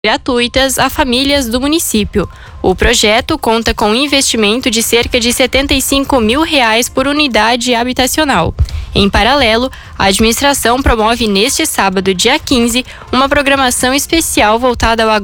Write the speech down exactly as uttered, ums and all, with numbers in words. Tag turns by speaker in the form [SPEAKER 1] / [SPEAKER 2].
[SPEAKER 1] gratuitas a famílias do município. O projeto conta com um investimento de cerca de setenta e cinco mil reais por unidade habitacional. Em paralelo, a administração promove neste sábado, dia quinze, uma programação especial voltada ao